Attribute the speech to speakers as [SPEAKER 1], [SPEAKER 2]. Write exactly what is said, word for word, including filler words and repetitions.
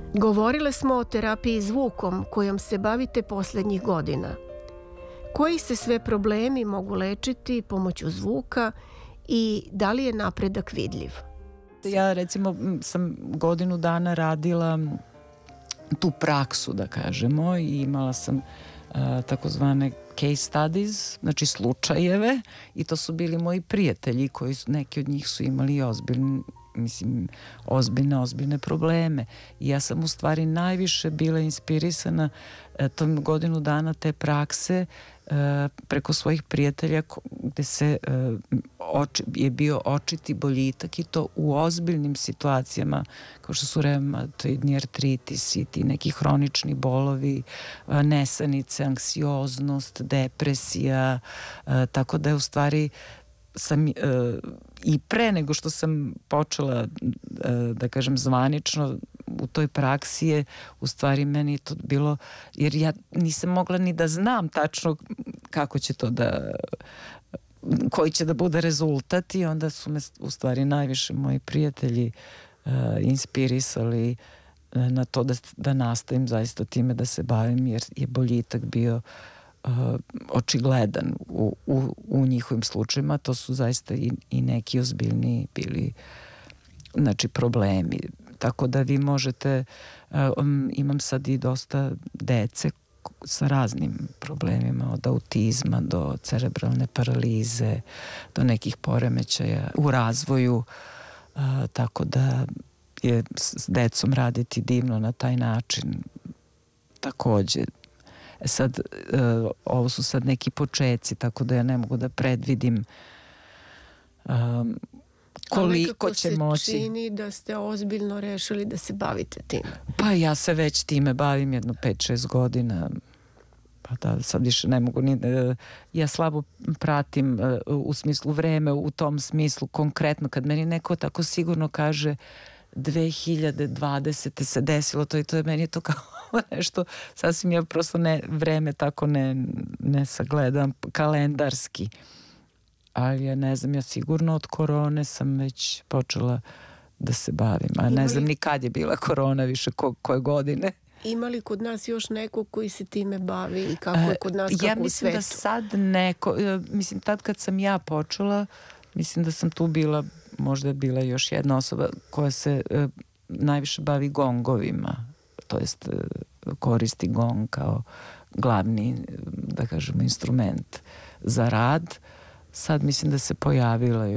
[SPEAKER 1] Govorile smo o terapiji zvukom kojom se bavite posljednjih godina. Koji se sve problemi mogu lečiti pomoću zvuka i da li je napredak vidljiv?
[SPEAKER 2] Ja recimo sam godinu dana radila tu praksu, da kažemo, i imala sam uh, takozvane case studies, znači slučajeve, i to su bili moji prijatelji koji su, neki od njih su imali ozbiljne, mislim, ozbiljne, ozbiljne probleme. I ja sam u stvari najviše bila inspirisana e, tom godinu dana te prakse e, preko svojih prijatelja gde se e, oči, je bio očiti boljitak, i to u ozbiljnim situacijama kao što su reumatoidni artritis i ti neki hronični bolovi, e, nesanice, anksioznost, depresija, e, tako da je u stvari sam e, i pre nego što sam počela e, da kažem zvanično u toj praksi je u stvari meni to bilo, jer ja nisam mogla ni da znam tačno kako će to da, koji će da bude rezultat, i onda su me u stvari najviše moji prijatelji e, inspirisali na to da, da nastavim zaista time da se bavim, jer je boljitak bio Uh, očigledan u, u, u njihovim slučajima. To su zaista i, i neki ozbiljni bili, znači, problemi. Tako da vi možete, uh, um, imam sad i dosta dece sa raznim problemima, od autizma do cerebralne paralize, do nekih poremećaja u razvoju, uh, tako da je s decom raditi divno na taj način. Takođe, sad, uh, ovo su sad neki počeci, tako da ja ne mogu da predvidim um, koliko će moći.
[SPEAKER 1] Se čini da ste ozbiljno rešili da se bavite time.
[SPEAKER 2] Pa ja se već time bavim jedno pet šest godina. Pa da, sad više ne mogu ni... Uh, ja slabo pratim uh, u smislu vreme, u tom smislu konkretno, kad meni neko tako sigurno kaže dve hiljade dvadesete se desilo to, i to je meni to kao nešto sasvim, ja prosto ne, vreme tako ne, ne sagledam kalendarski, ali ja ne znam, ja sigurno od korone sam već počela da se bavim, a ne znam ni kad je bila korona više, ko, koje godine.
[SPEAKER 1] Ima li kod nas još neko koji se time bavi i kako je kod nas, kako
[SPEAKER 2] ja
[SPEAKER 1] u svetu?
[SPEAKER 2] Ja mislim da sad neko, mislim tad kad sam ja počela, mislim da sam tu bila, možda je bila još jedna osoba koja se e, najviše bavi gongovima, to jest e, koristi gong kao glavni, da kažemo, instrument za rad. Sad mislim da se pojavila